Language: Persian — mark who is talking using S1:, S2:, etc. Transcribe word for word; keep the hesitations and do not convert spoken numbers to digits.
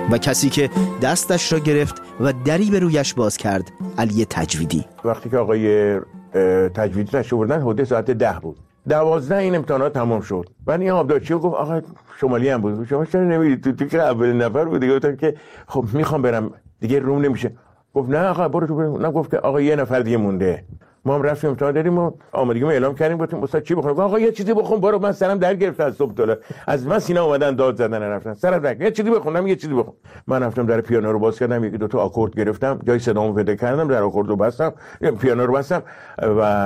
S1: و کسی که دستش را گرفت و دری به رویش باز کرد علی تجویدی.
S2: وقتی که آقای تجویدی تشریف آوردن حدود ساعت ده بود، دوازده این امتحانات تمام شد. بعد این آبدارچی گفت آقا شمالی هم بود، شما چرا نمیرید؟ تو, تو که اول نفر بود. گفتم که خب میخوام برم دیگه، روم نمیشه. گفت نه آقا برو تو برو. نه گفت که آقا یه نفر دیگه مونده. ما هم رفتیم امتحان دادیم و آمادگی ما اعلام کردیم. گفتیم استاد چی بخونم؟ آقا یه چیزی بخون. برو من سرم در گرفت از صبح تا از من سینا اومدن داد زدن رفتن سرم در. یه چیزی بخونم یه چیزی بخون. من رفتم در پیانو رو باز کردم، یکی دو تا آکورد گرفتم، جای صدامو پیدا کردم، در آکورد رو بستم، پیانو رو بستم و